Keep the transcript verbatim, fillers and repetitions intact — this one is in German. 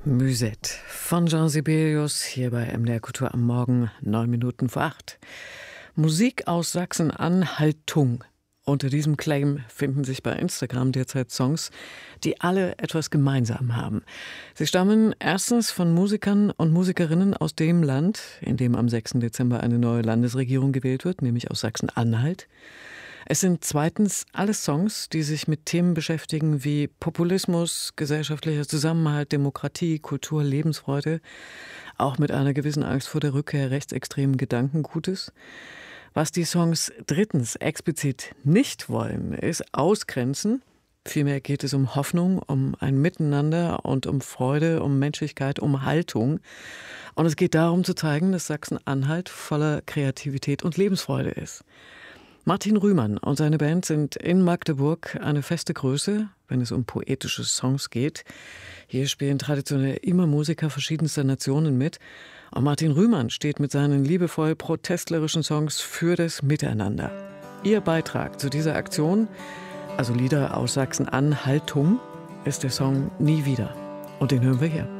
Musette von Jean Sibelius hier bei M D R Kultur am Morgen, neun Minuten vor acht. Musik aus Sachsen-Anhaltung. Unter diesem Claim finden sich bei Instagram derzeit Songs, die alle etwas gemeinsam haben. Sie stammen erstens von Musikern und Musikerinnen aus dem Land, in dem am sechsten Dezember eine neue Landesregierung gewählt wird, nämlich aus Sachsen-Anhalt. Es sind zweitens alles Songs, die sich mit Themen beschäftigen wie Populismus, gesellschaftlicher Zusammenhalt, Demokratie, Kultur, Lebensfreude, auch mit einer gewissen Angst vor der Rückkehr rechtsextremen Gedankengutes. Was die Songs drittens explizit nicht wollen, ist ausgrenzen. Vielmehr geht es um Hoffnung, um ein Miteinander und um Freude, um Menschlichkeit, um Haltung. Und es geht darum zu zeigen, dass Sachsen-Anhalt voller Kreativität und Lebensfreude ist. Martin Rühmann und seine Band sind in Magdeburg eine feste Größe, wenn es um poetische Songs geht. Hier spielen traditionell immer Musiker verschiedenster Nationen mit. Und Martin Rühmann steht mit seinen liebevoll protestlerischen Songs für das Miteinander. Ihr Beitrag zu dieser Aktion, also Lieder aus Sachsen-Anhaltung, ist der Song Nie wieder. Und den hören wir hier.